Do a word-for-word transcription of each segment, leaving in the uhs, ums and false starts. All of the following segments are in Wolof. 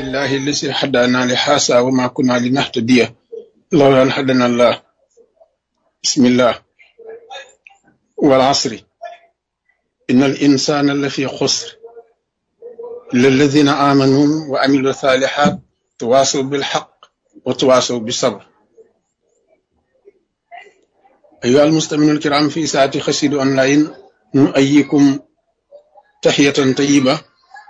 لله الذي هدانا لهذا وما كنا لنهتدي لولا أن هدانا الله. بسم الله. والعصر إن الإنسان لفي خسر إلا الذين آمنوا وعملوا الصالحات تواصوا بالحق وتواصوا بالصبر. أيها المستمعون الكرام في ساعة خسيد أونلاين نؤيكم تحية طيبة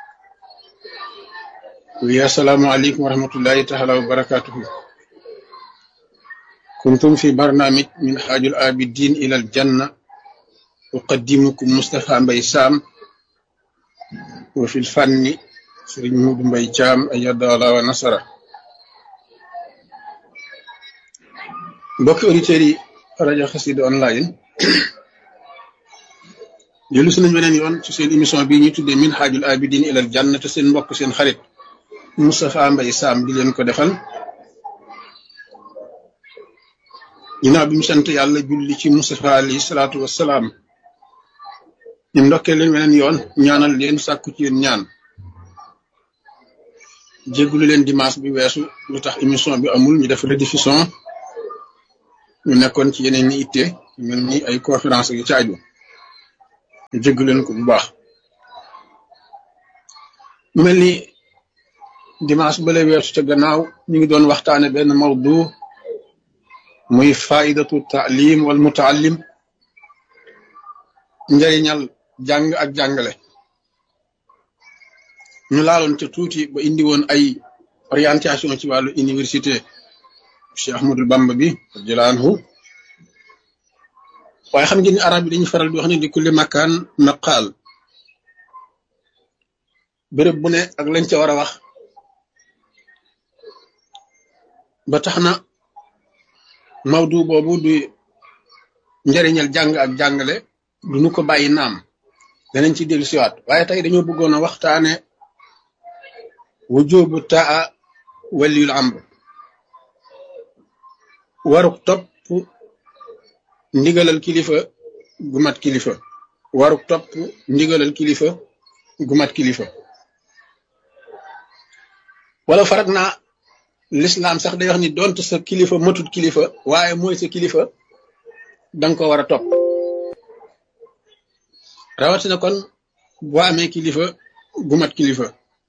ويا السلام عليكم ورحمة الله تعالى وبركاته. كنتم في برنامج من حاج العابدين إلى الجنة، أقدمكم مصطفى مباي سام، وفي الفن سيرين مود مباي جام أيد الله ونصره. mbokki auditeurs yi rajo Xassida online dellu si nañ beneen yoon ci seen émission bii ñuy tuddee min haajul abidin ilal janna te seen mbokk seen xarit Moustapha Mbaye Sam di leen ko defal ginnaaw bi mu sant yàlla julli ci Moustapha alayhi salaatu wassalaam. ñu ndokkee leen beneen yoon ñaanal leen sàkku ci yéen ñaan jéggulu leen dimanche bi weesu lu tax émission bi amul ñu def rediffusion. ñu nekkoon ci yeneen ni itte mel ni ay conférence yu ci aju ñu jégg leen ko bu baax. mu mel ni dimanche bale weesu ca gannaaw ñu ngi doon waxtaane benn mawdu muy faidatu taalim wal mutaallim, njariñal jàng ak jàngale. ñu laaloon ca tuuti ba indi woon ay orientation ci wàllu université Cheikh Ahmadou Bamba bi radiyallahu anhu. waaye xam ngeen ni arab yi dañuy faral di wax ne di kulli makaan maqaal, béréb bu ne ak lañ ca war a wax. ba tax na mawdu boobu du njariñal jàng ak jàngale du nu ko bàyyi naam danañ ci dellu siwaat, waaye tey dañoo bëggoon a waxtaane wujubu taa waliyul amr, waruk topp ndigalal kilifa gu mat kilifa waruk topp ndigalal kilifa gu mat kilifa. wala farak naa l'islam sax day wax ni donte sa kilifa matut kilifa waaye mooy sa kilifa danga ko war a topp, rawatina kon boo amee kilifa gu mat kilifa.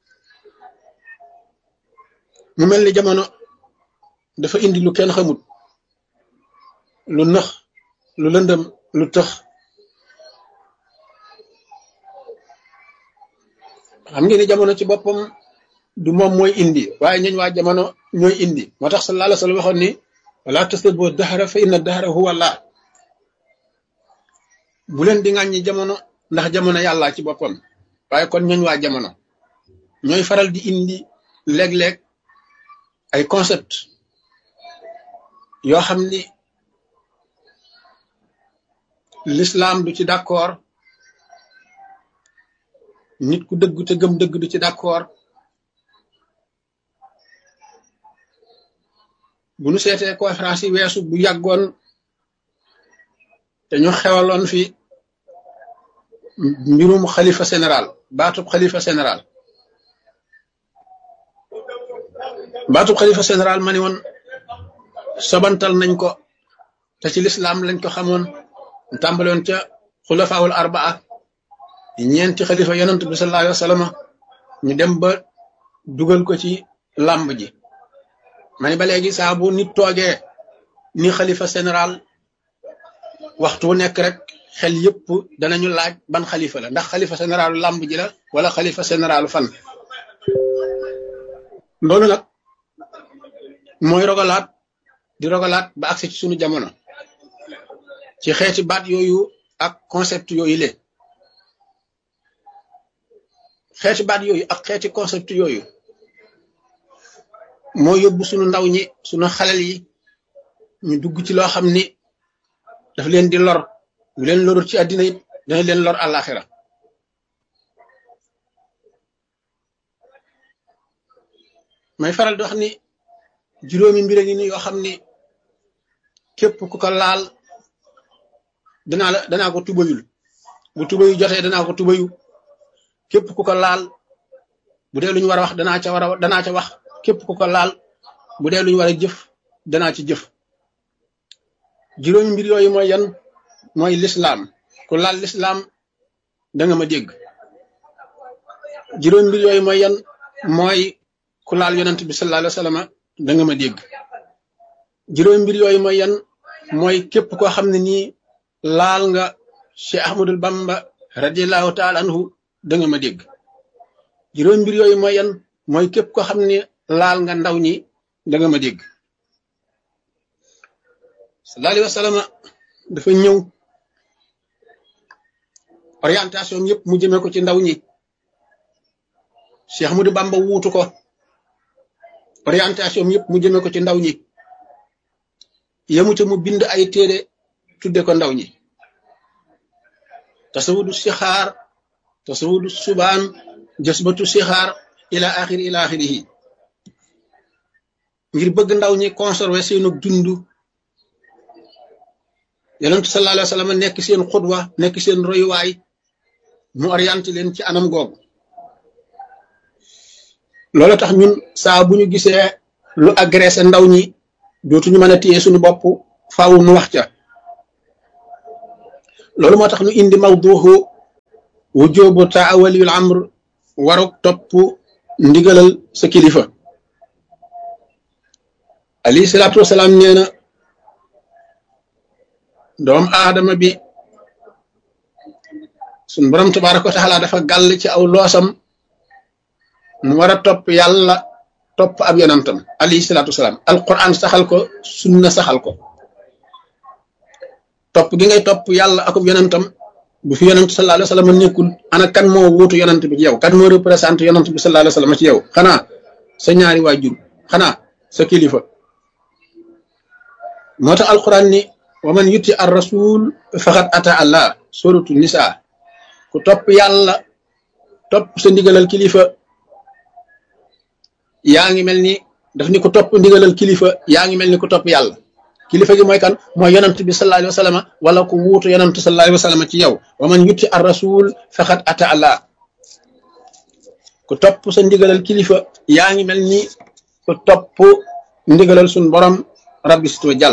mu mel ni jamono dafa indi lu kenn xamut, lu nëx, lu lëndëm, lu tëx. xam ngeen ni jamono ci boppam du moom mooy indi waaye ñooñ waa jamono ñooy indi. moo tax sallallahu alayhi wa sallam waxoon ni wala tasubbu dahra fa inna dahra huwa Allah. bu leen di ŋàññi jamono ndax jamono yàlla ci boppam. waaye kon ñooñ waa jamono ñooy faral di indi léeg-léeg ay concept yoo xam ni l'islam du ci d'accord, nit ku dëgg te gëm dëgg du ci d'accord. bu nu seetee conférence yi weesu bu yàggoon te ñu xewaloon fi mbirum xalifa général, baatub xalifa général baatub xalifa général ma ni woon sobantal nañ ko te ci l'islam lañ ko xamoon. tàmbaloon ca xulafaawul arbaa, ñeenti xalifa yonent bi sallallahu alayhi wa sallam, ñu dem ba dugal ko ci làmb ji. ma ni ba léegi saa bu nit toogee ni xalifa général waxtu wu nekk rek xel yëpp danañu laaj ban xalifa la, ndax xalifa généralu làmb ji la wala xalifa généralu fan. loolu nag mooy rogalaat di rogalaat ba agsi ci sunu jamono ci xeeti baat yooyu ak concept yooyu le xeeti baat yooyu ak xeeti concept yooyu moo yóbbu sunu ndaw ñi, sunu xalel yi ñu dugg ci loo xam ni daf leen di lor. bu leen lorul ci àddina it dana leen lor àllaaxira. may faral di wax ni juróomi mbir a ngi ni yoo xam ni képp ku ko laal danaa la danaa ko tubayul bu tubayu jotee danaa ko tubayu képp ku ko laal bu dee lu ñu war a wax danaa ca war a danaa ca wax képp ku ko laal bu dee lu ñu war a jëf danaa ci jëf juróomi mbir yooyu mooy yan mooy lislaam ku laal lislaam da nga ma dégg juróomi mbir yooyu mooy yan mooy ku laal yonent bi sallallahu alayhi wa sallam da nga ma dégg juróomi mbir yooyu mooy yan mooy képp koo xam ne nii laal nga Cheikh Ahmadul Bamba radiallahu taala anhu da nga ma dégg juróomi mbir yooyu mooy yan mooy képp koo xam ne laal nga ndaw ñi da nga ma dégg sallallahu alayhi wa sallam dafa ñëw orientation yëpp mu jëmee ko ci ndaw ñi Cheikh Ahmadou Bamba wuutu ko orientation yëpp mu jëmee ko ci ndaw ñi yemu ca mu bind ay téere tudde ko ndaw ñi tasawudu sixaar tasawudu subaan jasbatu sixaar ila axiri ila axirihi ngir bëgg ndaw ñi conserver seenu dund yonent sallallahu alayhi wa sallam nekk seen xudwa nekk seen royuwaay mu orienté leen ci anam googu loolu tax ñun saa bu ñu gisee lu agressé ndaw ñi dootuñu mën a téye suñu bopp faaw nu wax ca loolu moo tax ñu indi mawduhu wujubu taawaliyul amr waruk topp ndigalal sa kilifa alayhi salaatu wasalaam nee na doom aadama bi suñ borom tabaaraka wa taala dafa gàll ci aw loosam mu war a topp yàlla topp ab yonantam alayhi salaatu wasalaam alquran saxal ko sunna saxal ko topp gi ngay topp yàlla akub yonantam bu fi yonant sallallahu alayhi wa sallam nekkul ana kan moo wuutu yonant bi ci yow kan moo représenté yonant bi sallallahu alayhi wa sallam ci yow xanaa sa ñaari waajur xanaa sa kilifa moo tax alquran ni wa man yuti ar rasul faqad ata allah suratu nisa ku topp yàlla topp sa ndigalal kilifa yaa ngi mel ni daf ni ku topp ndigalal kilifa yaa ngi mel ni ku topp yàlla kilifa gi mooy kan mooy yonant bi sallallahu alayhi wa sallam wala ku wuutu yonant sallallahu alayhi wa sallam ci yow wa man yuti ar rasul faqad ata allah ku topp sa ndigalal kilifa yaa ngi mel ni ku topp ndigalal suñ borom rabbi situ jàll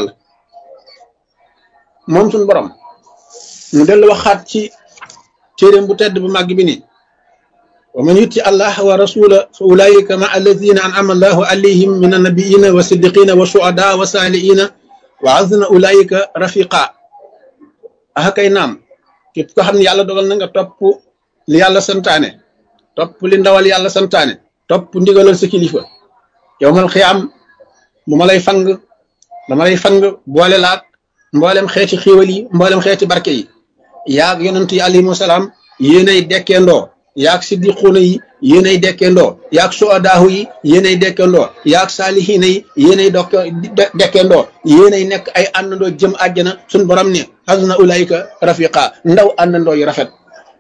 moom suñ borom mu dellu waxaat ci téeréem bu tedd bu màgg bi ni wa man yuti allah wa rasula fa ulaika ma alladina an'ama allahu alayhim min annabiyina wa siddiqina wa shuhada wa salihina wa azna ulaika rafiqa aka kay naam képp ko xam ne yàlla dogal na nga topp li yàlla santaane topp li ndawal yàlla santaane topp ndigalal sa kilifa yowmal xiyaam bu ma lay fang dama lay fang boole laat mboolem xeeti xiiwal yi mboolem xeeti barke yi yaag yonent yi alayhimu salaam yéenay dekkeendoo yaag siddiquuna yi yéenay dekkeendoo yaag suadaahu yi yéenay dekkeendoo yaag saalihiina yi yéenay dokk dekkeendoo yéenay nekk ay àndandoo jëm àjjana suñ borom ne hasuna ulaika rafiqa ndaw àndandoo yu rafet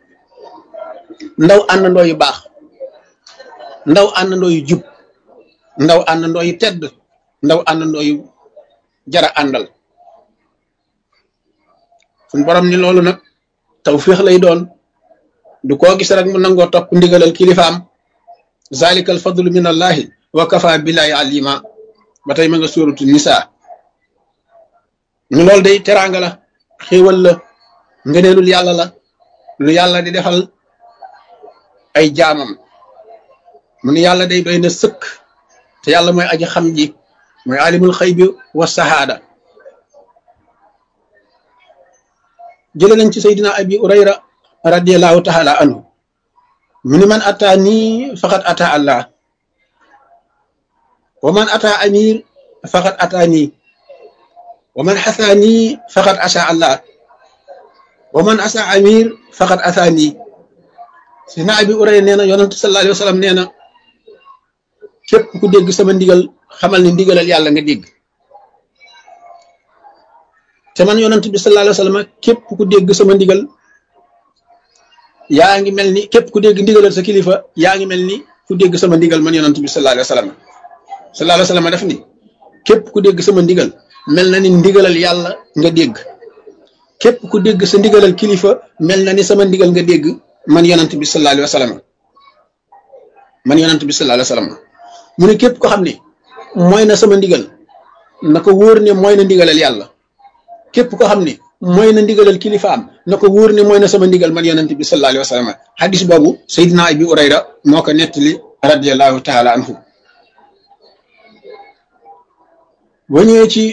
ndaw àndandoo yu baax ndaw àndandoo yu jub ndaw àndandoo yu tedd ndaw àndandoo yu jara àndal suñ borom ni loolu nag tawfiix lay doon du koo gis rek mu nangoo topp ndigalal kilifaam zalika al fadlu min allahi wa kafa billahi alima ba tey ma nga suuratu nisa ñu loolu day teraanga la xéewal la ngëneelul yàlla la lu yàlla di defal ay jaamam mu ni yàlla day doy na sëkk te yàlla mooy aji xam ji mooy alimul xaybi wa sahaada jële nañ ci saydina abi urayra radiallahu taala anhu mu ni man ata nii faqad ata allah wa man ata amir faqad ata nii wa man xasa nii faqad asa allah wa man asa amir faqad asa nii saydina abi urayra nee na yonent sallallahu alayhi wa sallam nee na képp ku dégg sama ndigal xamal ni ndigalal yàlla nga dégg te man yonent bi sallallahu alayhi wa sallam képp ku dégg sama ndigal yaa ngi mel ni képp ku dégg ndigalal sa kilifa yaa ngi mel ni ku dégg sama ndigal man yonent bi sallallahu alayhi wa sallam sallallahu alayhi wa sallam def ni képp ku dégg sama ndigal mel na ni ndigalal yàlla nga dégg képp ku dégg sa ndigalal kilifa mel na ni sama ndigal nga dégg man yonent bi sallallahu alayhi wa sallam man yonent bi sallallahu alayhi wasallam mu ne képp ko xam ne mooy na sama ndigal na ko wóor ne mooy na ndigalal yàlla képp ko xam ne mooy na ndigalal kilifaam na ko wóor ne mooy na sama ndigal man yonent bi sallallahu alayhi wasallam hadis boobu Seydina Abi Hurayra moo ko nettali radiyallahu taala anhu boo ñëwee ci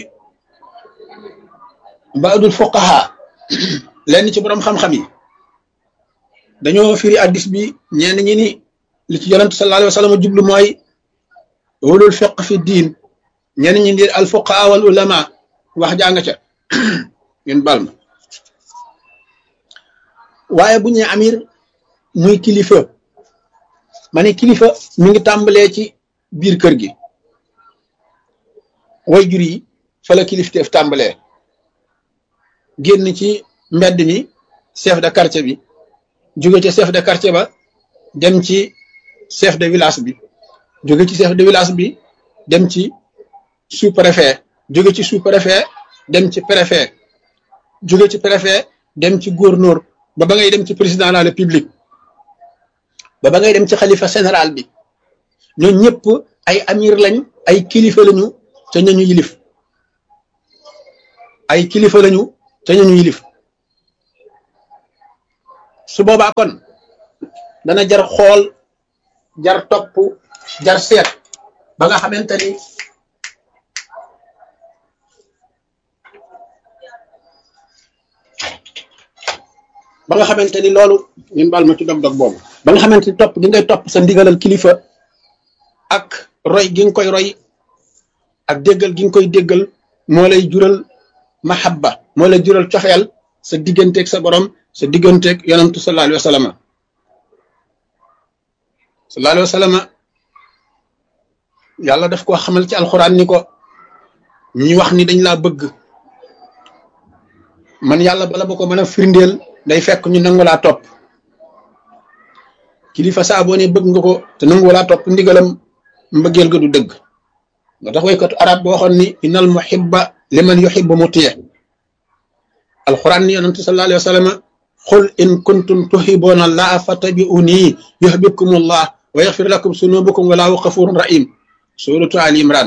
baadul fuqaha lenn ci borom xam-xam yi dañoo firi hadis bi ñenn ñi ni li ci yonent sallallahu alayhi wasallam jublu mooy ulul fiqh fi diin ñenn ñi di al fuqaha wal ulama wax jàng ca ngeen bal ma waaye bu ñu amir muy kilifa ma ne kilifa mi ngi tàmbalee ci biir kër gi way jur yi fa la kilifteef tàmbalee génn ci mbedd mi chef de quartier bi jóge ci chef de quartier ba dem ci chef de village bi jóge ci chef de village bi dem ci sous-préfet jóge ci sous-préfet dem ci préfet jóge ci préfet dem ci gouverneur ba ba ngay dem ci président de la république ba ba ngay dem ci xalifa général bi ñoo ñëpp ay amir lañ ay kilifa lañu te ñañu yilif ay kilifa lañu te ñañu yilif su boobaa kon dana jar xool jar topp jar seet ba nga xamante ni ba nga xamante ni loolu ñun baal ma ci dog-dog boobu ba nga xamante ni topp gi ngay topp sa ndigalal kilifa ak roy gi nga koy roy ak déggal gi nga koy déggal moo lay jural mahabba moo lay jural cofeel sa digganteeg sa borom sa digganteeg yonantu sallallahu alayhi wa sallam sallallahu alayhi wa sallam yàlla daf koo xamal ci alxuraan ni ko ñi wax ni dañ laa bëgg man yàlla bala ba ko mën a firndeel day fekk ñu nangu laa topp kilifa saa boo ne bëgg nga ko te nangu laa topp ndigalam mbëggeel ga du dëgg nga tax waykatu arab boo waxoon ni innal muhibba liman yuhibbu mutiya alquran ni yonente sallallahu alayhi wa sallam qul in kuntum tuhibbuna allaha fattabi'uni yuhibbukumullah wa yaghfir lakum sunubakum wallahu ghafurun rahim suratu ali imran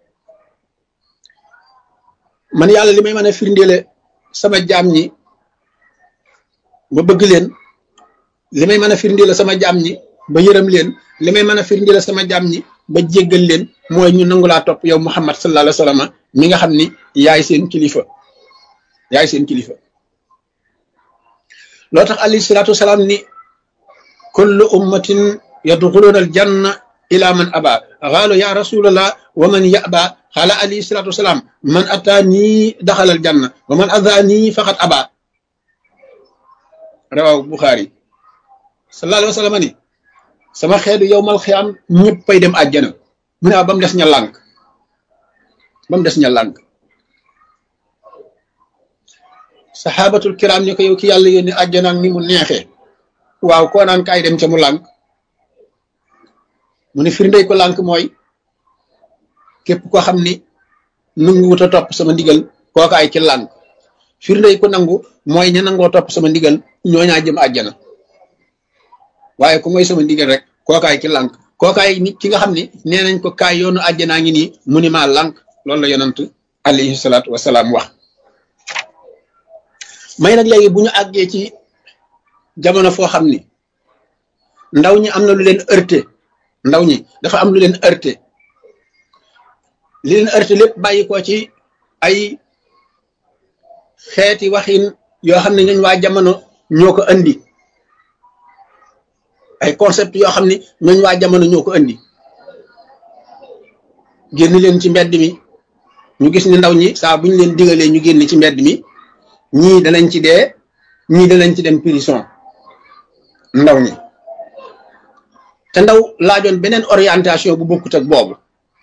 man yàlla li may mën a firndeele sama jaam ñi ba bëgg leen li may mën a firndeele sama jaam ñi ba yërëm leen li may mën a firndeele sama jaam ñi ba jéggal leen mooy ñu nangu laa topp yow Muhammad sallallahu alayhi wa sallam mi nga xam ni yaay seen kilifa yaay seen kilifa loo tax alayhi salaatu wasalaam ni kullu ummatin yadxuluuna al janna ila man aba qaalu ya rasulallah wa man yaba qaala alayhi salaatu wasalaam man ataani daxala al janna wa man adaani faqad aba rawaahu Buxaari sallallahu alayhi wa sallam ni sama xeetu yowmal xiyaam ñëppay dem àjjana mu ne ba mu des ña lànk ba mu des ña lànk saxaabatul kiraam ni ko yow ki yàlla yónni àjjana ak ni mu neexee waaw koo naan kaay dem ca mu lànk mu ne firndey ko lànk mooy képp koo xam ni nangu wut a topp sama ndigal kookaay ci lànk firndey ko nangu mooy ña nangoo topp sama ndigal ñooñaa jëm àjjana waaye ku mooy sama ndigal rek kookaay ci lànk kookaay nit ki nga xam ne nee nañ ko kaay yoonu àjjanaa ngi nii mu ni maa lànk loolu la yonant alayhi salaatu wasalaam wax may nag léegi bu ñu àggee ci jamono foo xam ni ndaw ñi am na lu leen heurté ndaw ñi dafa am lu leen heurté li leen heurté lépp bàyyi ko ci ay xeeti waxin yoo xam ne ñooñ waa jamono ñoo ko andi ay concept yoo xam ne ñooñ waa jamono ñoo ko andi génn leen ci mbedd mi ñu gis ni ndaw ñi saa bu ñu leen digalee ñu génn ci mbedd mi ñii danañ ci dee ñii danañ ci dem prison ndaw ñi te ndaw laajoon beneen orientation bu bokkut ak boobu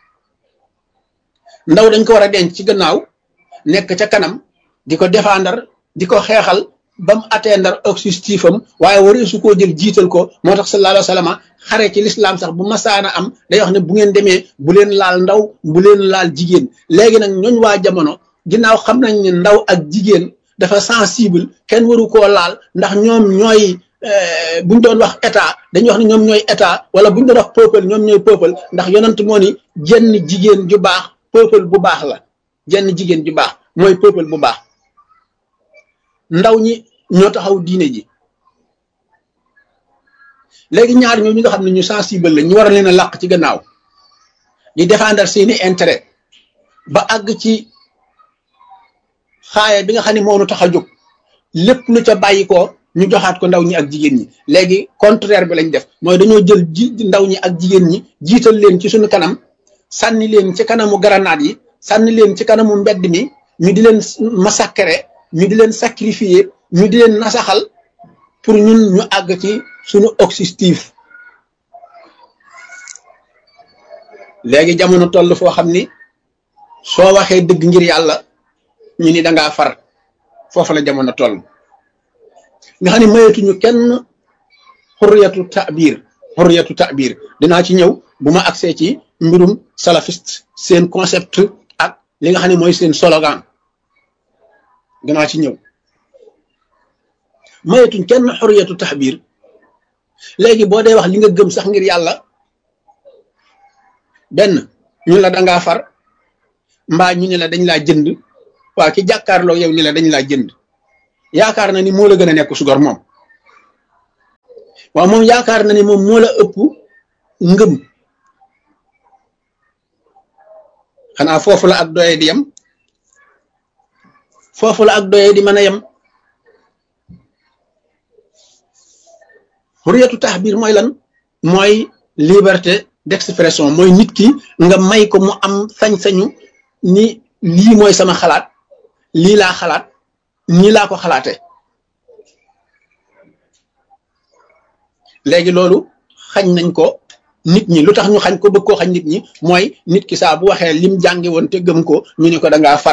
ndaw dañ ko war a denc ci gannaaw nekk ca kanam di ko défendre di ko xeexal ba mu atteindre objectif am waaye waree su koo jël jiital ko moo tax sallallahu alayhi wa sallam xare ci lislaam sax bu masaana am day wax ne bu ngeen demee bu leen laal ndaw bu leen laal jigéen léegi nag ñooñ waa jamono ginnaaw xam nañ ne ndaw ak jigéen dafa sensible kenn waru koo laal ndax ñoom ñooy buñ doon wax état dañuy wax ne ñoom ñooy état wala buñ doon wax peuple ñoom ñooy peuple ndax yonent moo ni jenn jigéen ju baax peuple bu baax la jenn jigéen ju baax mooy peuple bu baax ndaw ñi ñoo taxaw diine ji léegi ñaar ñoo ñi nga xam ne ñu sensible la ñu war a leen a làq ci gannaaw di défendre seeni intérêt ba àgg ci xaaya bi nga xam ne moo nu tax a jóg lépp lu ca bàyyi ko ñu joxaat ko ndaw ñi ak jigéen ñi léegi contraire bi lañ def mooy dañoo jël ji ndaw ñi ak jigéen ñi jiital leen ci suñu kanam sànni leen ci kanamu grenade yi sànni leen ci kanamu mbedd mi ñu di leen massacrer ñu di leen sacrifier ñu di leen nasaxal pour ñun ñu àgg ci suñu objectif léegi jamono toll foo xam ni soo waxee dëgg ngir yàlla ñu ni dangaa far foofu la jamono toll nga xam ne mayatuñu kenn xurriyatu ta'bir xurriyatu ta'bir dinaa ci ñëw bu ma agsee ci mbirum salafiste seen concept ak li nga xam ne mooy seen slogan dinaa ci ñëw mayatuñ kenn xurriyatu ta'bir léegi boo dee wax li nga gëm sax ngir yàlla benn ñun la dangaa far mbaa ñu ne la dañ laa jënd waa ki jàkkaarloo yow ni la dañ laa jënd yaakaar na ni moo la gën a nekk su gor moom waaw moom yaakaar na ni moom moo la ëpp ngëm xanaa foofu la ak doye di yem foofu la ak doye di mën a yem xuriyatu taxbir mooy lan mooy liberté d'expression mooy nit ki nga may ko mu am sañ-sañu ni lii mooy sama xalaat lii laa xalaat nii laa ko xalaate léegi loolu xañ nañ ko nit ñi lu tax ñu xañ ko bëgg koo xañ nit ñi mooy nit ki saa bu waxee lim jàngi woon te gëm ko ñu ne ko dangaa far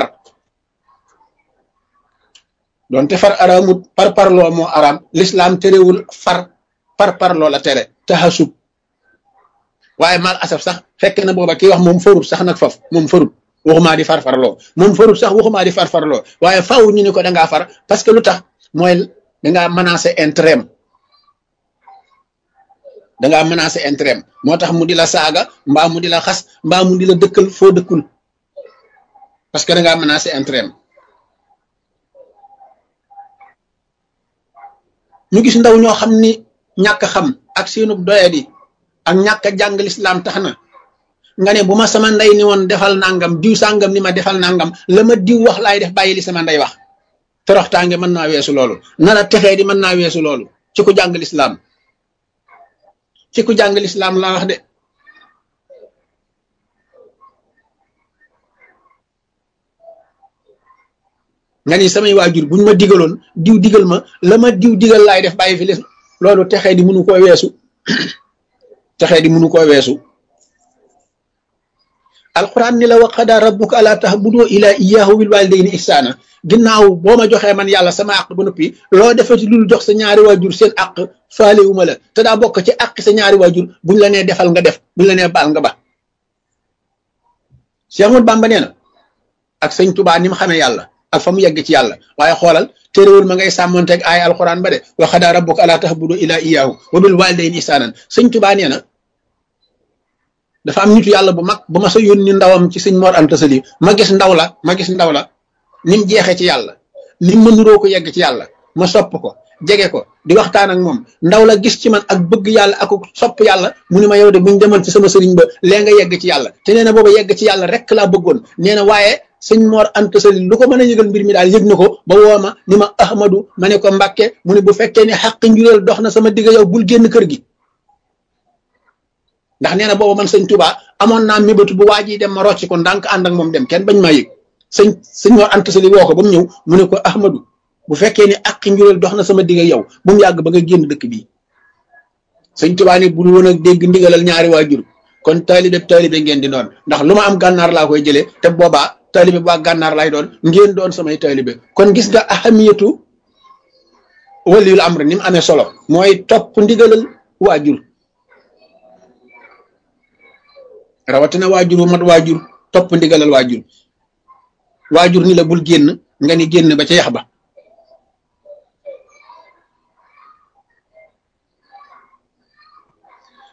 doonte far araamut par parloo moo araam l'islam terewul far par parloo la tere taxasub waaye mal asaf sax fekk na booba kii wax moom farut sax nag faf moom farut waxumaa di farfarloo moom farut sax waxumaa di farfarloo waaye faaw ñu ne ko dangaa far parce que lu tax mooy dangaa menacer intérêt dangaa menacer intérêt moo tax mu di la saaga mbaa mu di la xas mbaa mu di la dëkkal foo dëkkul parce que dangaa menacer intérêt ñu gis ndaw ñoo xam ni ñàkk xam ak seenub doyadi ak ñàkk a jàng lislaam tax na nga ne bu ma sama ndey ni woon defal nangam diw sàngam ni ma defal nangam la ma diw wax laay def bàyyi li sama ndey wax toroxtaange mën naa weesu loolu nara texee di mën naa weesu loolu ci ku jàng lislaam ci ku jàng lislaam laa wax de nga ni samay waajur buñ ma digaloon diw digal ma la ma diw digal laay def bàyyi fi lis loolu texee di mënu koo weesu texee di mënu koo weesu alquran ni la wa qadaa rabbuka alaa ta'budu ila iyyahu bil walidayni ihsaana ginnaaw boo ma joxee man yàlla sama àq ba noppi loo defati lul jox sa ñaari waajur seen àq faalewuma la te daa bokk ci àq sa ñaari waajur buñ la nee defal nga def buñ la nee baal nga ba Cheikh Ahmadou Bamba nee na ak sëñ Tuubaa ni mu xamee yàlla ak fa mu yegg ci yàlla waaye xoolal téerewul ma ngay sàmmonteeg ay alquran ba de wa qadaa rabbuka alaa ta'budu ila iyyahu wa bil walidayni ihsaanan sëñ Tuubaa nee na dafa am nitu yàlla bu mag bu ma sa yónni ndawam ci sëñ Mor Anta Sali ma gis ndaw la ma gis ndaw la ni mu jeexee ci yàlla ni mu mënuroo ko yegg ci yàlla ma sopp ko jege ko di waxtaan ak moom ndaw la gis ci man ak bëgg yàlla ak sopp yàlla mu ni ma yow de buñ demal ci sama sëriñ ba lee nga yegg ci yàlla te nee na booba yegg ci yàlla rek laa bëggoon nee na waaye sëñ Mor Anta Sali lu ko mën a yëgal mbir mi daal yëg na ko ba woo ma ni ma Ahmadu ma ne ko Mbàkke mu ne bu fekkee ne xaq njureel dox na sama digg yow bul génn kër gi ndax nee na booba man sëñ Touba amoon naa mébétu bu waa ji dem ma rocc ko ndànk ànd ak moom dem kenn bañ maa yëg sëñ sëñ Mor Anta Sali woo ko ba mu ñëw mu ne ko Ahmadu bu fekkee ne ak njureel dox na sama digg yow bu mu yàgg ba nga génn dëkk bii sëñ Touba ni bu dul woon a dégg ndigalal ñaari waajur kon taalibe taalibe ngeen di doon ndax lu ma am gànnaar laa koy jëlee te boobaa taalibe bu waa gànnaar lay doon ngeen doon samay taalibe kon gis nga ahamiyatu waliyul amr ni mu amee solo mooy topp ndigalal waajur rawatina waajur wu mat waajur topp ndigalal waajur waajur ni la bul génn nga ni génn ba ca yax ba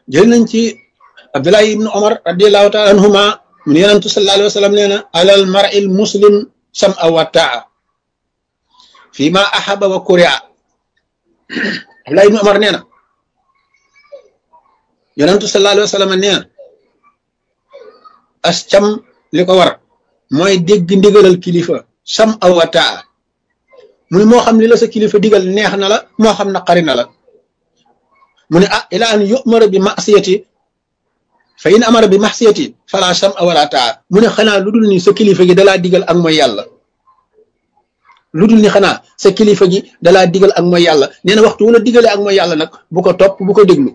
jël nañ ci Abdullah ibn Umar radiyallahu ta'ala anhuma من ينتو صلى الله عليه وسلم لنا على المرء المسلم سمع وطاعة فيما أحب وكره Abdullah ibn Umar nee na yonentu sallallahu alayhi wa sallam nee na as cam li ko war mooy dégg ndigalal kilifa sam aw wa taa mu ne moo xam li la sa kilifa digal neex na la moo xam naqari na la mu ne ah ila an yu'mara bi ma'siyati fa in amara bi ma'siyati fala sam wala taa mu ne xanaa lu dul ni sa kilifa gi dalaa digal ak mooy yàlla lu dul ni xanaa sa kilifa gi dalaa digal ak mooy yàlla nee na waxtu wala digale ak mooy yàlla nag bu ko topp bu ko déglu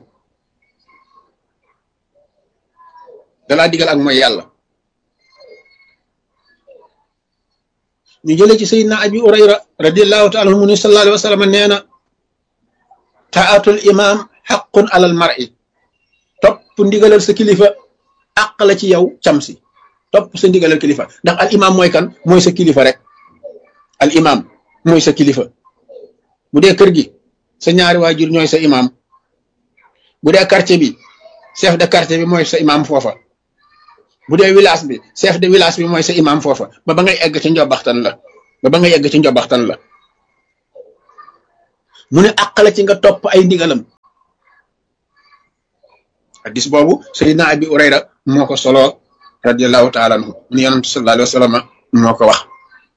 dalaa digal ak mooy yàlla ñu jële ci sayyidina abi urayra radiyallahu ta'ala anhu sallallahu alayhi wa sallam nee na ta'atul imam haqqun alal mar'i topp ndigalal sa kilifa àq la ci yow cam si topp sa ndigalal kilifa ndax al imam mooy kan mooy sa kilifa rek al imam mooy sa kilifa bu dee kër gi sa ñaari waajur ñooy sa imam bu dee quartier bi chef de quartier bi mooy sa imam foofa bu dee village bi chef de village bi mooy sa imam foofa ba ba ngay egg ci njobaxtan la ba ba ngay egg ci njobaxtan la mu ne àq la ci nga topp ay ndigalam hadis boobu sayyidina abi urayra moo ko solo radiyallahu ta'ala anhu mu ne yonent sallallahu alayhi wa sallam moo ko wax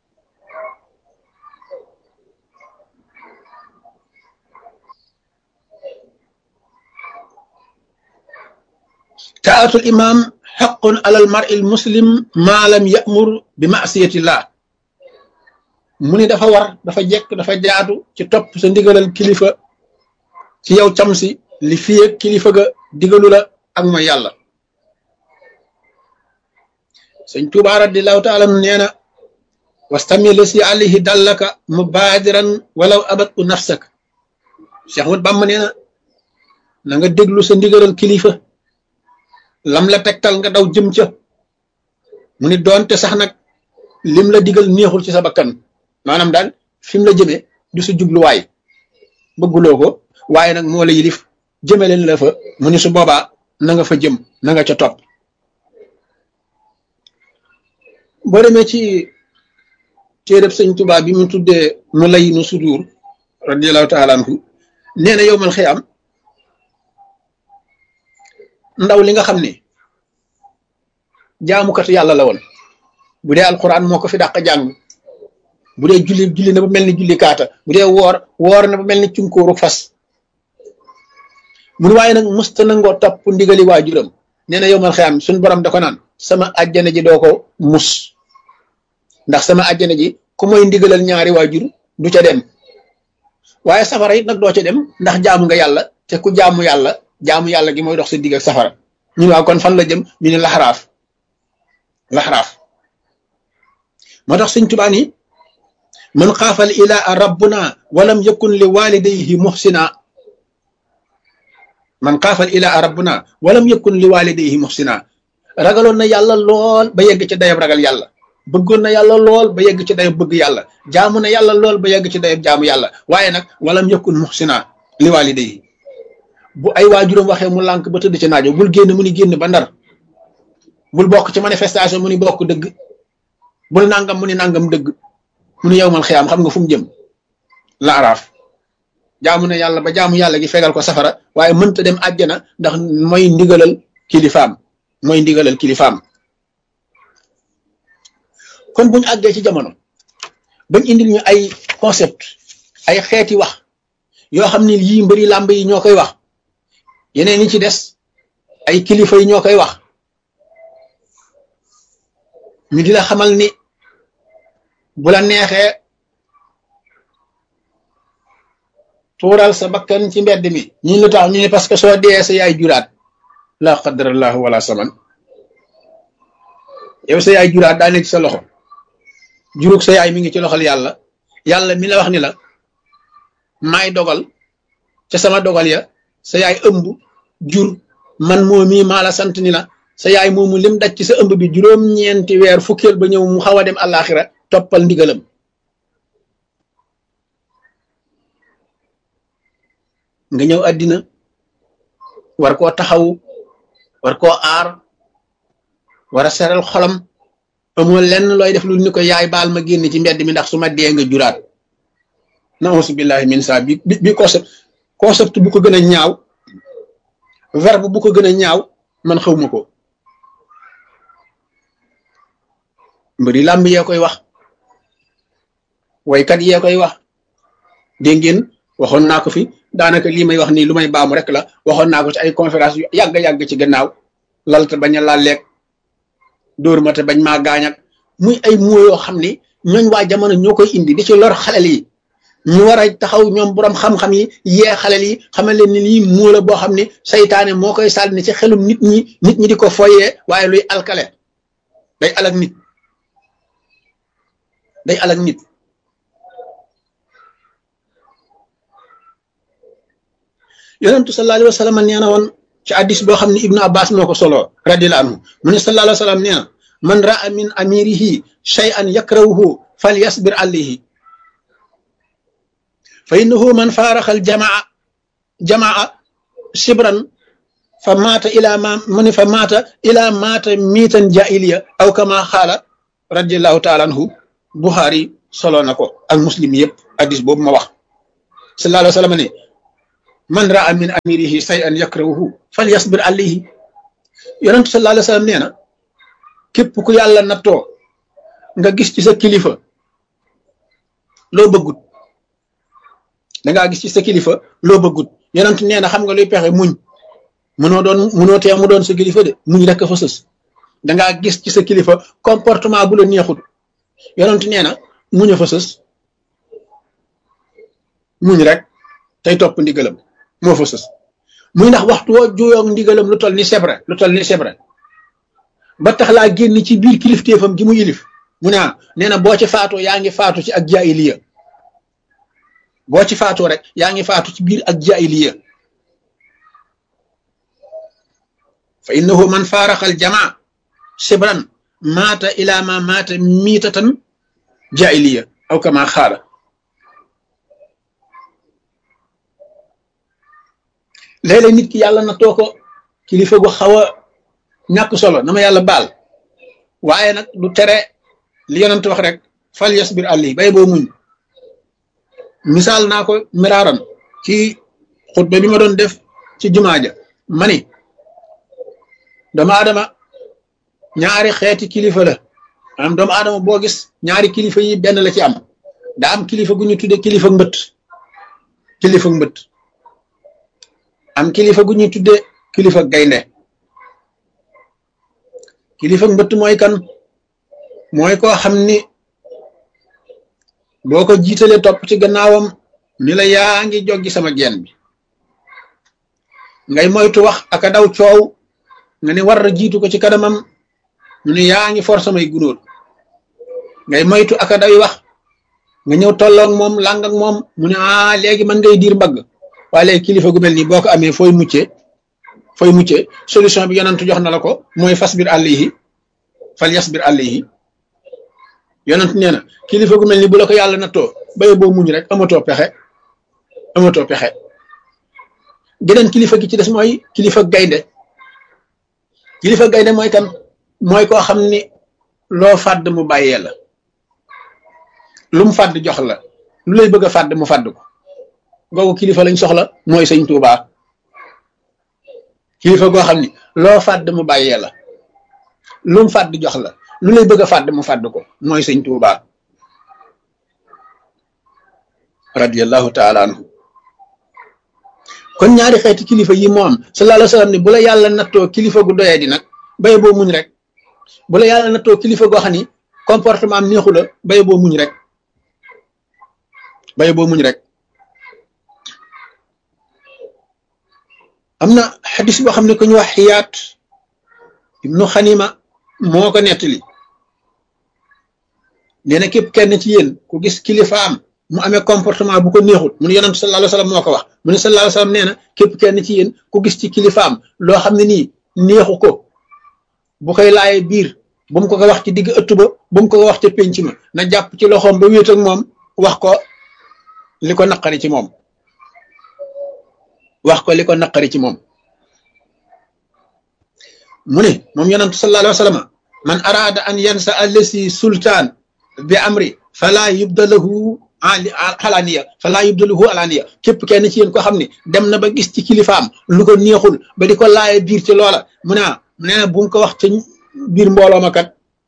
ta'atul imam haqqun alal mar'il muslim ma lam ya'mur bi ma'siyatillah mu ne dafa war dafa jekk dafa jaatu ci topp sa ndigalal kilifa ci yow cam si li fiye kilifa ga digalu la ak mooy yàlla sëñ Tuubaa radiyallahu ta'ala nee na wastamil si alayhi dallaka mubadiran walaw abatu nafsak Cheikh Ahmad Bamba nee na na nga déglu sa ndigalal kilifa lam la tegtal nga daw jëm ca mu ni doonte sax nag lim la digal neexul ci sa bakkan maanaam daal fi mu la jëmee du sa jubluwaay bëgguloo ko waaye nag moo la yilif jëme leen la fa mu ni su boobaa na nga fa jëm na nga ca topp boo demee ci téereb sëñ Tuubaa bi mu tuddee mu lay nu sudur radiyallahu ta'ala anhu nee na yowmal xiyaam ndaw li nga xam ne jaamukatu yàlla la woon bu dee alquran moo ko fi dàq jàng bu dee julli julli na ba mel ni julli kaata bu dee woor woor na ba mel ni cunkóoru fas mun waaye nag musta nangoo topp ndigali waajuram nee na yowmal xiyaam suñ borom da ko naan sama àjjana ji doo ko mus ndax sama àjjana ji ku mooy ndigalal ñaari waajur du ca dem waaye safara it nag doo ca dem ndax jaamu nga yàlla te ku jaamu yàlla jaamu yàlla gi mooy dox sa digg ak safara ñu ne waaw kon fan la jëm ñu ne laxaraaf laxaraaf moo tax sëñ Tuubaa ni man xaafal ilaa rabbuna walam yakun li walidayhi muhsina man xaafal ilaa rabbuna walam yakun li walidayhi muhsina ragaloon na yàlla lool ba yegg ci dayab ragal yàlla bëggoon na yàlla lool ba yegg ci dayab bëgg yàlla jaamu na yàlla lool ba yegg ci dayab jaamu yàlla waaye nag walam yakun muhsina li walidayhi bu ay waajuram waxee mu lànk ba tëdd ci naajo bul génn mu ni génn ba ndar bul bokk ci manifestation mu ni bokk dëgg bul nangam mu ni nangam dëgg mu ni yowmal xiyaam xam nga fu mu jëm la araaf jaamu na yàlla ba jaamu yàlla gi fegal ko safara waaye mënta dem àjjana ndax mooy ndigalal kilifaam mooy ndigalal kilifaam kon buñu àggee ci jamono bañ indil ñu ay concept ay xeeti wax yoo xam ne yii mbëri làmb yi ñoo koy wax yeneen ñi ci des ay kilifa yi ñoo koy wax ñu di la xamal ni bu la neexee tuural sa bakkan ci mbedd mi ñi lu tax ñu ne parce que soo dee sa yaay juraat la qadarallahu wala saman yow sa yaay juraat daa nekk ci sa loxo jurug sa yaay mi ngi ci loxol yàlla yàlla mi la wax ni la maay dogal ca sama dogal ya sa yaay ëmb jur man moo mii maa la sant ni la sa yaay moomu lim daj ci sa ëmb bi juróom-ñeenti weer fukkeel ba ñëw mu xaw a dem àllaaxira toppal ndigalam nga ñëw àddina war koo taxaw war koo aar war a seral xolam amoo lenn looy def lu ni ko yaay baal ma génn ci mbedd mi ndax su ma dee nga juraat nausu billahi min sa bi bi concept concept bu ko gën a ñaaw verbe bu ko gën a ñaaw man xawma ko mbëri làmb yee koy wax waykat yee koy wax dégg ngeen waxoon naa ko fi daanaka lii may wax nii lu may baamu rek la waxoon naa ko ci ay conférence yu yàgg-yàgg ci gannaaw lalta bañ a laal leeg dóor ma te bañ maa gaañ ak muy ay moo yoo xam ni ñooñ waa jamono ñoo koy indi di ci lor xalel yi ñu war a taxaw ñoom borom xam-xam yi yee xalel yi xamal leen ni lii moo la boo xam ni saytaane moo koy sànni ci xelum nit ñi nit ñi di ko foyee waaye luy alkale day alak nit day alak nit yonentu sallallahu alayhi wa sallam nee na woon ci hadis boo xam ne ibnu abbas moo ko solo radiyallahu anhu mu ne sallallahu alayhi wa sallam nee na man raa min amirihi shay'an yakrahuhu falyasbir alayhi fa innahu man faaraxal jamaa jamaa sibran fa maata ila ma mu ne fa maata ila maata miitan jaahiliya aw kama xaala radiyallahu taala anhu buxaari solo na ko ak muslim yëpp hadis boobu ma wax sallallahu alayhi wa sallam ne man raa min amirihi shay'an yakrahuhu falyasbir alayhi yonent sallallahu alayhi wa sallam nee na képp ku yàlla nattoo nga gis ci sa kilifa loo bëggut dangaa gis ci sa kilifa loo bëggut yonent nee na xam nga luy pexe muñ mënoo doon mënoo tee mu doon sa kilifa de muñ rek fa sës dangaa gis ci sa kilifa comportement bu la neexut yonent nee na muñ a fa sës muñ rek tey topp ndigalam moo fa sës muy ndax waxtu woo juyoog ndigalam lu toll ni sebre lu toll ni sebre ba tax laa génn ci biir kilifteefam gi mu yilif mu ne ah nee na boo ci faatoo yaa ngi faatu ci ak jaahiliya boo ci faatoo rek yaa ngi faatu ci biir ak jaahiliya fa innahu man faaraxal jamaa sibran maata ila ma maata miitatan jaahiliya aw kama xaala léeg-léeg nit ki yàlla na too ko kilifa gu xaw a ñàkk solo na ma yàlla baal waaye nag du tere li yonent wax rek fal yasbir ali bay boo muñ misaal naa ko miraaran ci xutba bi ma doon def ci jumaa ja ma ni doomu aadama ñaari xeeti kilifa la am doomu aadama boo gis ñaari kilifa yi benn la ci am daa am kilifa gu ñu tudde kilifa mbët kilifa mbët am kilifa gu ñuy tudde kilifa gaynde kilifa mbëtt mooy kan mooy koo xam ni boo ko jiitalee topp ci gannaawam ni la yaa ngi joggi sama geen bi ngay moytu wax aka daw coow nga ni war a jiitu ko ci kanamam ñu ni yaa ngi for samay gunóor ngay moytu aka daw wax nga ñëw tolloog moom làng ak moom mu ne ah léegi man ngay diir mbagg waaye léegi kilifa gu mel nii boo ko amee fooy muccee fooy muccee solution bi yonent jox na la ko mooy fasbir alayhi fal yasbir alayhi yonent nee na kilifa gu mel ni bu la ko yàlla nattoo baye boo muñ rek amatoo pexe amatoo pexe geneen kilifa gi ci des mooy kilifa gaynde kilifa gaynde mooy kan mooy koo xam ni loo fàdd mu bàyyee la lu mu fàdd jox la lu lay bëgg a fàdd mu fàdd ko googu kilifa lañ soxla mooy sëñ Tuubaa kilifa goo xam ni loo fàdd mu bàyyee la lu mu fàdd jox la lu lay bëgg a fàdd mu fàdd ko mooy sëñ Tuubaa radiyallahu taala anhu kon ñaari xeeti kilifa yi moo am sallallahu alayhi wa sallam ni bu la yàlla nattoo kilifa gu doyee di nag baye boo muñ rek bu la yàlla nattoo kilifa goo xam ni comportement am neexu la baye boo muñ rek baye boo muñ rek am na xadis boo xam ne ku ñu wax xiyaat ibnu xanima moo ko nettali nee na képp kenn ci yéen ku gis kilifaam mu amee comportement bu ko neexut mu ne yonent sallallahu alayhi wa sallam moo ko wax mu ne sallallahu alayhi wa sallam nee na képp kenn ci yéen ku gis ci kilifaam loo xam ne nii neexu ko bu koy laayee biir bu mu ko ko wax ci digg ëtt ba bu mu ko ko wax ca pénc ma na jàpp ci loxoom ba wéet ak moom wax ko li ko naqari ci moom wax ko li ko naqari ci moom mu ne moom yonantu sallallahu alayhi wa sallam man araada an yansa allasi sultaan bi amri fala yubdalahu alaniya fala yubdalahu alaniya képp kenn ci yéen ko xam ne dem na ba gis ci kilifaam lu ko neexul ba di ko laaye biir ci loola mu ne mu ne bu mu ko wax ca biir mbooloo ma kat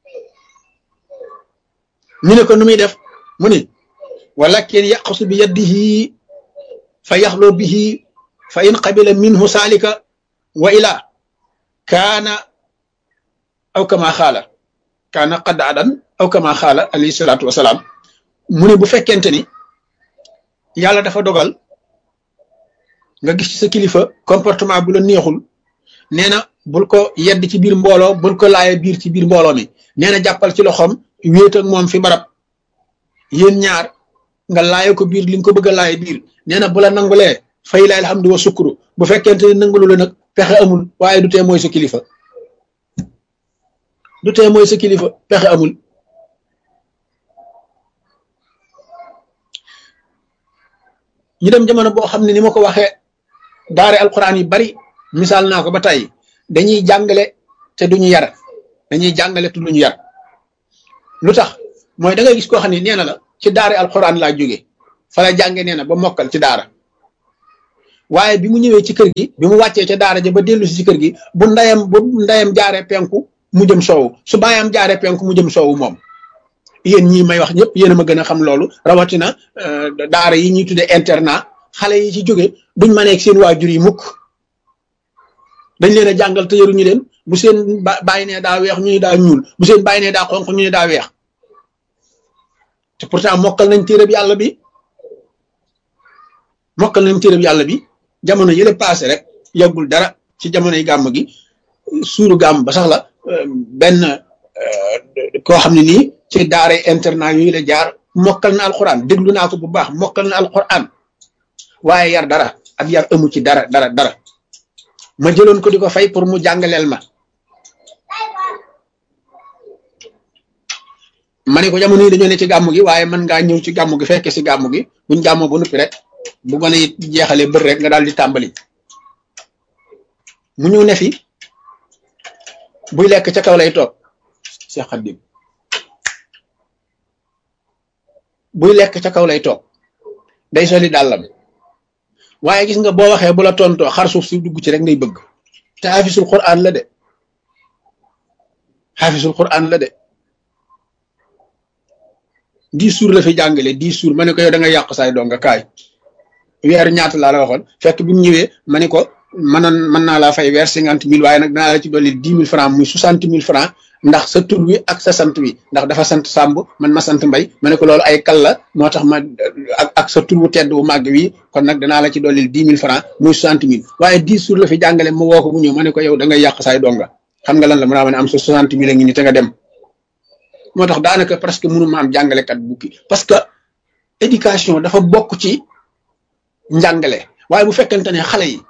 ñu ne ko nu muy def mu ne walakin yaqsu bi yadihi fa yaxloo bihi fa in qabila minhu saalika wa ila kaana aw kama xaala kaana qad adan aw kama xaala alayhi salaatu wasalaam mu ne bu fekkente ni yàlla dafa dogal nga gis ci sa kilifa comportement bu la neexul nee na bul ko yedd ci biir mbooloo bul ko laaye biir ci biir mbooloo mi nee na jàppal ci loxoom wéet ak moom fi barab yéen ñaar nga laaye ko biir li nga ko bëgg a laaye biir nee na bu la nangulee fay la alhamdu wa sukru bu fekkente ni nangulu la nag pexe amul waaye du tee mooy sa kilifa du tee mooy sa kilifa pexe amul ñu dem jamono boo xam ne ni ma ko waxee daare alquran yi bari misaal naa ko ba tey dañuy jàngale te duñu yar dañuy jàngale te duñu yar lu tax mooy da ngay gis koo xam ne nee na la ci daare alquran laa jóge fa la jànge nee na ba mokkal ci daara waaye bi mu ñëwee ci kër gi bi mu wàccee ca daara ja ba dellu si ci kër gi bu ndayam bu ndayam jaaree penku mu jëm soowu su baayam jaaree penku mu jëm soowu moom yéen ñii may wax ñëpp yéen a ma gën a xam loolu rawatina daara yi ñuy tuddee internat xale yi ci jóge duñ ma nekk seen waajur yi mukk dañ leen a jàngal te yaruñu leen bu seen bàyyi nee daa weex ñu ne daa ñuul bu seen bàyyi nee daa xonq ñu ne daa weex te pourtant mokkal nañ téereb yàlla bi mokkal nañ téereb yàlla bi jamono yële passé rek yàggul dara ci jamonoy gàmm gi suuru gàmm ba sax la benn koo xam ne nii ci daare internat yooyu la jaar mokkal na alquran déglu naa ko bu baax mokkal na alquran waaye yar dara ak yar amu ci dara dara dara ma jëloon ko di ko fay pour mu jàngaleel ma ma ne ko jamono yi dañoo ne ci gàmm gi waaye mën ngaa ñëw ci gàmm gi fekke si gàmm gi buñ gàmmoo ba noppi rek bu gone it jeexalee bër rek nga daal di tàmbali mu ñëw ne fi buy lekk ca kaw lay toog Cheikh Khadim buy lekk ca kaw lay toog day soli dàllam waaye gis nga boo waxee bu la tontoo xar suuf si dugg ci rek ngay bëgg te xaafisul quran la de xaafisul quran la de dix jours la fi jàngale dix jours ma ne ko yow da nga yàq saay doo nga kaay weer ñaata laa la waxoon fekk bi mu ñëwee ma ne ko mënoon mën naa laa fay weer cinquante mille waaye nag danaa la ci dolli dix mille francs muy soixante mille francs ndax sa tur wi ak sa sant wi ndax dafa sant Samb man ma sant Mbay ma ne ko loolu ay kal la moo tax ma ak ak sa tur wu tedd wu màgg wi kon nag danaa la ci dolli dix mille francs muy soixante mille waaye dix jours la fi jàngale ma woo ko mu ñëw ma ne ko yow da ngay yàq saay donga xam nga lan la mu naa ma ne am sa soixante mille a ngi ni te nga dem moo tax daanaka presque mënu ma am jàngalekat bukki parce que éducation dafa bokk ci njàngale waaye bu fekkente ne xale yi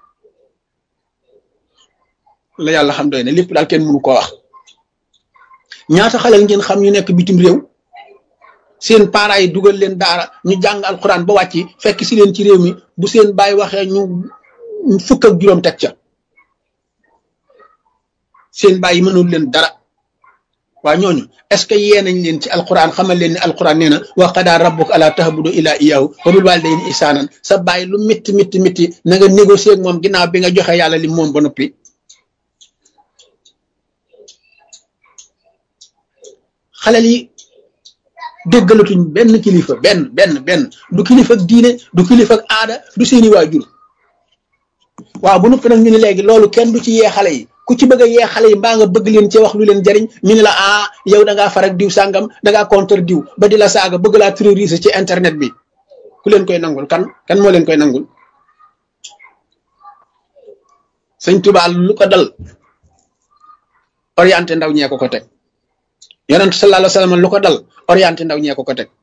la yàlla xam doy ne lépp daal kenn mënu koo wax ñaata xale ngeen xam ñu nekk bitim réew seen parents yi dugal leen daara ñu jàng alxuraan ba wàcc fekk si leen ci réew mi bu seen baay waxee ñu fukk ak juróom teg ca seen baay yi mënul leen dara waa ñooñu est-ce que yee nañ leen ci alxuraan xamal leen ne alxuraan nee na wa qadaa rabbuka allaa ta'budu illaa iyyaahu wa bil waalidayni ihsaanan sa baay lu métti métti métti na nga négocier ak moom ginnaaw bi nga joxe yàlla li moom ba noppi. xalel yi déggalatuñ benn kilifa benn benn benn du kilifa ak diine du kilifa ak aada du seeni waajur waaw bu noppi nag ñu ne léegi loolu kenn du ci yee xale yi ku ci bëgg a yee xale yi mbaa nga bëgg leen cee wax lu leen jariñ ñu ne la ah yow da ngaa far ak diw sàngam da ngaa contre diw ba di la saaga bëgg laa terroriser ci internet bi ku leen koy nangul kan kan moo leen koy nangul sëñ Tuubaa lu ko dal orienté ndaw ñee ko ko teg yonent sallallahu alayhi wa sallam lu ko dal orienté ndaw ñee ko ko teg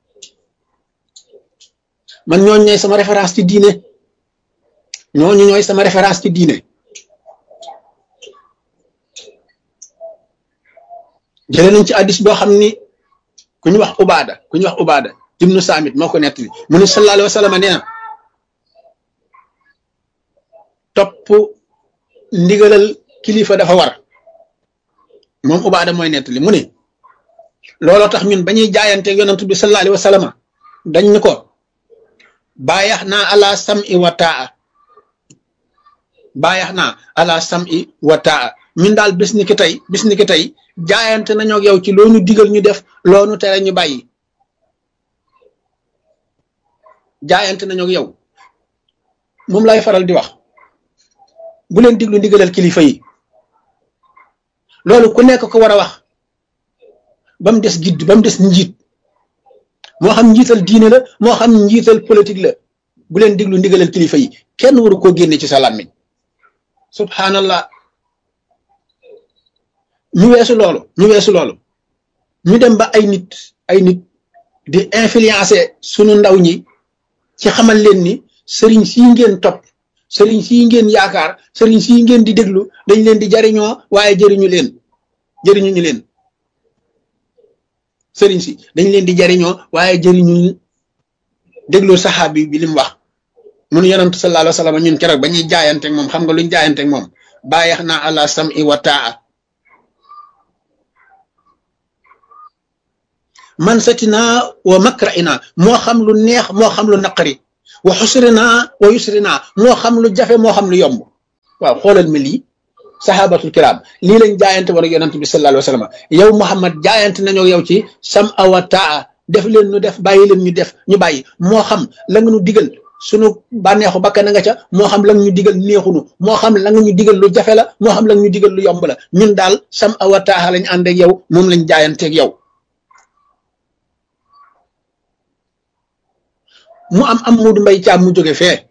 man ñooñu ñooy sama référence ci diine ñooñu ñooy sama référence ci diine jëlee nañ ci addis boo xam ni ku ñu wax ubaada ku ñu wax ubaada ibnu saamit moo ko nettali mu ne sallallahu alayhi wa sallam nee na topp ndigalal kilifa dafa war moom Ubaada mooy nettali mu ne looloo tax ñun ba ñuy jaayante yonent bi sallallahu alayhi wa sallam dañ ni ko baayax naa ala sam'i wa taa baayax naa ala sam'i wa taa ñun daal bis ni ki tey bis ni ki tey jaayante nañoo ak yow ci loo ñu digal ñu def loo ñu tere ñu bàyyi jaayante nañoo ak yow moom lay faral di wax bu leen diglu ndigalal kilifa yi loolu ku nekk ko war a wax ba mu des gidd ba mu des njiit moo xam njiital diine la moo xam njiital politique la bu leen diglu ndigalal kilifa yi kenn waru koo génne ci sa làmmiñ subhanallah ñu weesu loolu ñu weesu loolu ñu dem ba ay nit ay nit di influencer sunu ndaw ñi ci xamal leen ni sëriñ sii ngeen topp sëriñ sii ngeen yaakaar sëriñ sii ngeen di déglu dañ leen di jariñoo waaye jëriñu leen jëriñu ñu leen sëriñ si dañ leen di jariñoo waaye jëriñu déglu saxaabi bi li mu wax mun yonent sallallahu alayhi wa sallam ñun keroog ba ñuy jaayanteeg moom xam nga luñ jaayanteeg moom bàyyax naa ala sam'i wa taa man satina wa makra'ina moo xam lu neex moo xam lu naqari wa xusrina wa yusrina moo xam lu jafe moo xam lu yomb waaw xoolal mi lii sahabatul kiram lii lañ jaayante war a yonent bi sallallahu alayhi wa sallam yow Muhammad jaayante nañoo yow ci sam'a wa taa def leen ñu def bàyyi leen ñu def ñu bàyyi moo xam la nga ñu digal sunu bànneexu bakkan na nga ca moo xam la nga ñu digal neexunu moo xam la nga ñu digal lu jafe la moo xam la nga ñu digal lu yomb la ñun daal sam'a wa taa lañ ànd ak yow moom lañ jaayanteeg yow mu am am Moodu Mbay Caam mu jóge fee